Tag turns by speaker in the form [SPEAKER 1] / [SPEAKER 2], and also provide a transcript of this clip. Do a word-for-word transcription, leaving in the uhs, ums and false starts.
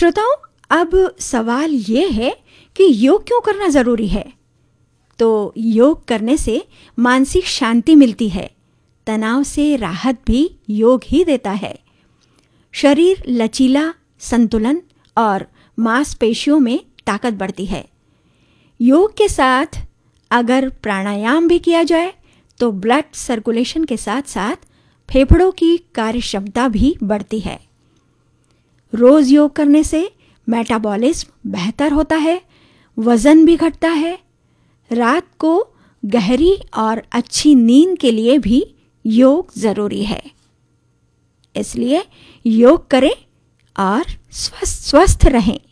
[SPEAKER 1] श्रोताओं, अब सवाल ये है कि योग क्यों करना ज़रूरी है? तो योग करने से मानसिक शांति मिलती है, तनाव से राहत भी योग ही देता है। शरीर लचीला, संतुलन और मांसपेशियों में ताकत बढ़ती है। योग के साथ अगर प्राणायाम भी किया जाए तो ब्लड सर्कुलेशन के साथ साथ फेफड़ों की कार्यक्षमता भी बढ़ती है। रोज योग करने से मेटाबॉलिज्म बेहतर होता है, वजन भी घटता है। रात को गहरी और अच्छी नींद के लिए भी योग जरूरी है। इसलिए योग करें और स्वस्थ स्वस्थ रहें।